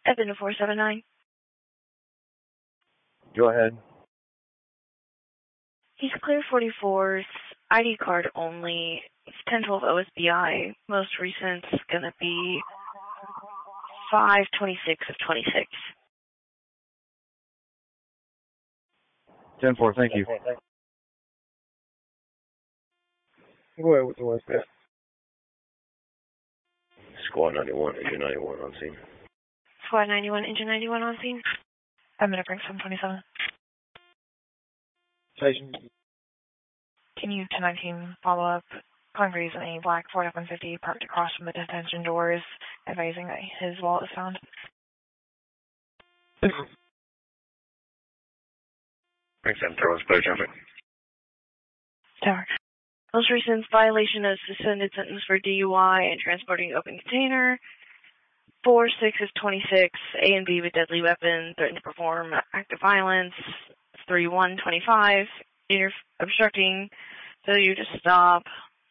Evan 479. Go ahead. He's clear 44th, ID card only. It's 1012 OSBI. Most recent's gonna be 5/26 of 26. 10-4, thank you. Go ahead with the West End. Squad 91, Engine 91 on scene. Squad 91, Engine 91 on scene. I'm gonna bring 727. Station. Can you 1019 follow up? Calling for using a black Ford F-150 parked across from the detention doors, advising that his wallet was found. Thanks, I'm throwing spare traffic. Tower. Most recent violation of suspended sentence for DUI and transporting open container. 4/6 of 26, A and B with deadly weapon, threatened to perform act of violence. 3/1/25, obstructing, failure to stop.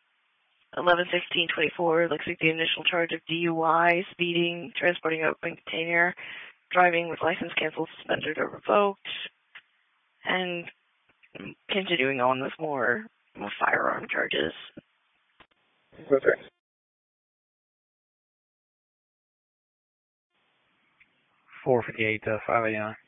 11/16/24, looks like the initial charge of DUI, speeding, transporting open container, driving with license canceled, suspended, or revoked, and continuing on with more firearm charges. Okay. 458, 589.